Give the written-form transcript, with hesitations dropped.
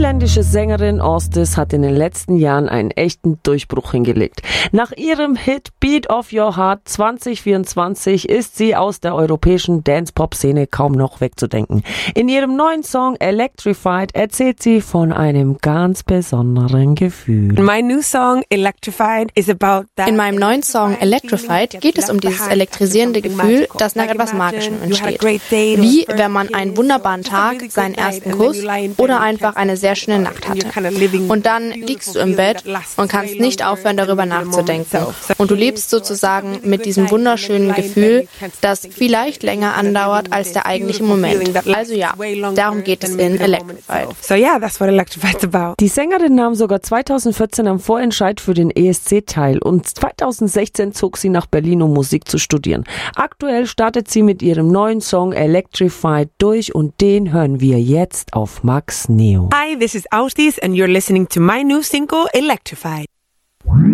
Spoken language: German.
isländische Sängerin Ásdís hat in den letzten Jahren einen echten Durchbruch hingelegt. Nach ihrem Hit Beat of Your Heart 2024 ist sie aus der europäischen Dance-Pop-Szene kaum noch wegzudenken. In ihrem neuen Song Electrified erzählt sie von einem ganz besonderen Gefühl. In meinem neuen Song Electrified geht es um dieses elektrisierende Gefühl, das nach etwas Magischem entsteht. Wie wenn man einen wunderbaren Tag, seinen ersten Kuss oder einfach eine sehr schöne Nacht hatte. Und dann liegst du im Bett und kannst nicht aufhören, darüber nachzudenken. Und du lebst sozusagen mit diesem wunderschönen Gefühl, das vielleicht länger andauert als der eigentliche Moment. Also ja, darum geht es in Electrified. So yeah, that's what Electrified's about. Die Sängerin nahm sogar 2014 am Vorentscheid für den ESC teil und 2016 zog sie nach Berlin, um Musik zu studieren. Aktuell startet sie mit ihrem neuen Song Electrified durch und den hören wir jetzt auf Max Neo. Hi, this is Ásdís and you're listening to my new single Electrified.